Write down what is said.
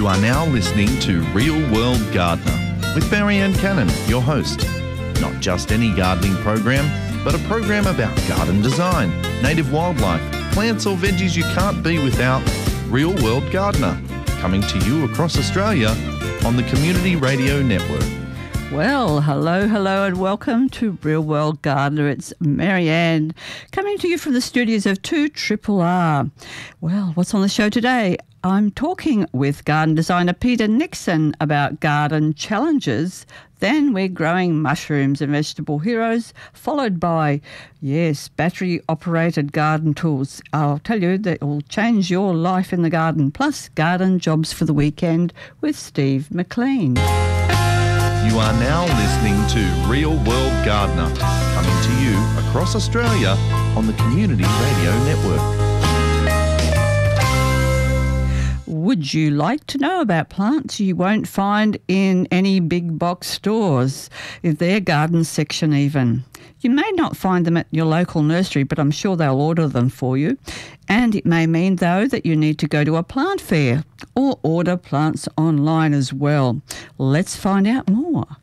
You are now listening to Real World Gardener with Marianne Cannon, your host. Not just any gardening program, but a program about garden design, native wildlife, plants or veggies you can't be without. Real World Gardener, coming to you across Australia on the Community Radio Network. Well, hello and welcome to Real World Gardener. It's Marianne coming to you from the studios of 2RRR. Well, what's on the show today? I'm talking with garden designer Peter Nixon about garden challenges. Then we're growing mushrooms and vegetable heroes, followed by, battery-operated garden tools. I'll tell you that will change your life in the garden, plus garden jobs for the weekend with Steve McLean. You are now listening to Real World Gardener, coming to you across Australia on the Community Radio Network. Would you like to know about plants you won't find in any big box stores, in their garden section even? You may not find them at your local nursery, but I'm sure they'll order them for you. And it may mean, though, that you need to go to a plant fair or order plants online as well. Let's find out more.